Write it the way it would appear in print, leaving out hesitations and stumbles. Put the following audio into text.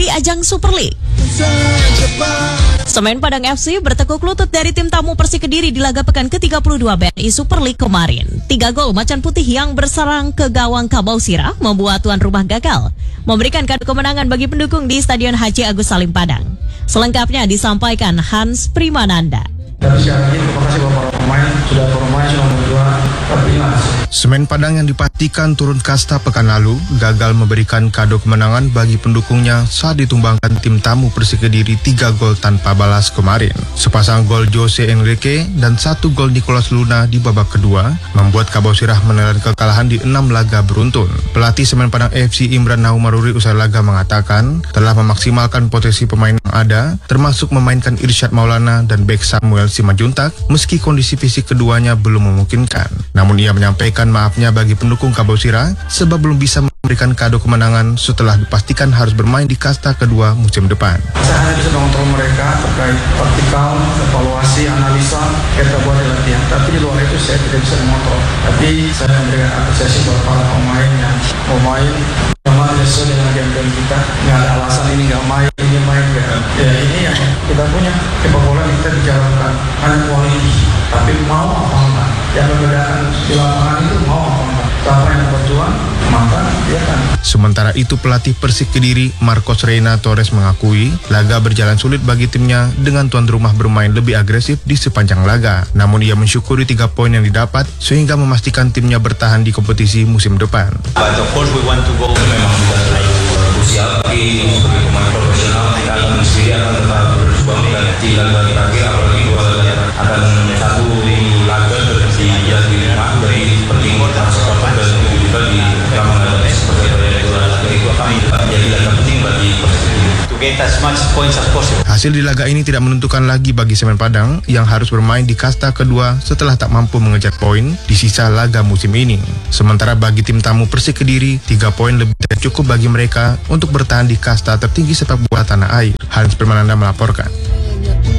Kediri ajang Super League. Semen Padang FC bertekuk lutut dari tim tamu Persik Kediri di laga pekan ke-32 BRI Super League kemarin. 3 gol Macan Putih yang berserang ke gawang Kabau Sirah membuat tuan rumah gagal memberikan kado kemenangan bagi pendukung di Stadion Haji Agus Salim Padang. Selengkapnya disampaikan Hans Primananda. Tapi sekali lagi terima kasih Bapak pemain sudah bermain selama 2 pertandingan. Semen Padang yang dipastikan turun kasta pekan lalu gagal memberikan kado kemenangan bagi pendukungnya saat ditumbangkan tim tamu Persik Kediri 3 gol tanpa balas kemarin. Sepasang gol Jose Enrique dan 1 gol Nicholas Luna di babak kedua membuat Kabau Sirah menelan kekalahan di 6 laga beruntun. Pelatih Semen Padang FC Imran Naumaruri usai laga mengatakan telah memaksimalkan potensi pemain yang ada, termasuk memainkan Irsyad Maulana dan bek Samuel Simajuntak meski kondisi fisik keduanya belum memungkinkan. Namun ia menyampaikan maafnya bagi pendukung Kabau Sirah sebab belum bisa memberikan kado kemenangan setelah dipastikan harus bermain di kasta kedua musim depan. Saya hanya bisa mengontrol mereka terkait taktikal, evaluasi, analisa kita buat di latihan. Tapi di luar itu saya tidak bisa mengontrol. Tapi saya memberikan apresiasi buat para pemain yang mau main. Memang tidak sesuai dengan game kita. Nggak ada alasan ini nggak main, ini main nggak. Ya ini yang kita punya. Sepak bola kita bicarakan hanya quality, tapi mau apa enggak. Yang membedakan di lapangan itu mau apa enggak. Siapa yang berjuang, maka dia kan. Sementara itu pelatih Persik Kediri Marcos Reina Torres mengakui laga berjalan sulit bagi timnya dengan tuan rumah bermain lebih agresif di sepanjang laga. Namun ia mensyukuri 3 poin yang didapat sehingga memastikan timnya bertahan di kompetisi musim depan. But of course we want to go. Memang sudah terlalu krusial, tapi sebagai pemain profesional kita akan sendiri akan tetap berjuang di laga terakhir, apalagi 2 laga akan 1 laga seperti yang di rumah, jadi penting kita support dan juga di lapangan seperti laga itu akan menjadi laga penting bagi Persik to get as much points as possible. Hasil di laga ini tidak menentukan lagi bagi Semen Padang yang harus bermain di kasta kedua setelah tak mampu mengejar poin di sisa laga musim ini. Sementara bagi tim tamu Persik Kediri, 3 poin lebih dari cukup bagi mereka untuk bertahan di kasta tertinggi sepak bola tanah air. Hans Primananda melaporkan.